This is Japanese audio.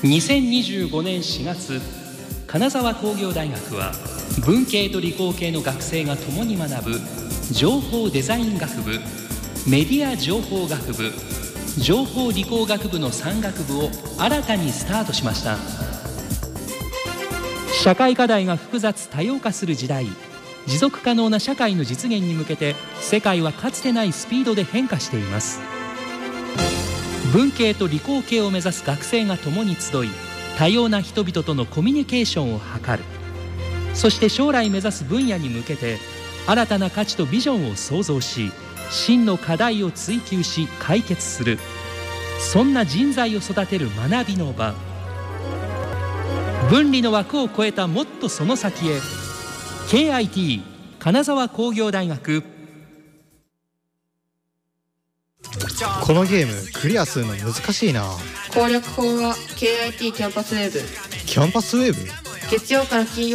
2025年4月、金沢工業大学は文系と理工系の学生が共に学ぶ情報デザイン学部、メディア情報学部、情報理工学部の3学部を新たにスタートしました。社会課題が複雑多様化する時代、持続可能な社会の実現に向けて世界はかつてないスピードで変化しています。文系と理工系を目指す学生が共に集い、多様な人々とのコミュニケーションを図る。そして将来目指す分野に向けて新たな価値とビジョンを創造し、真の課題を追求し解決する、そんな人材を育てる学びの場。分離の枠を超えたもっとその先へ。 KIT 金沢工業大学。 このゲームクリアするの難しいな。 攻略法は KIT キャンパスウェブ。 キャンパスウェーブ？ 月曜から金曜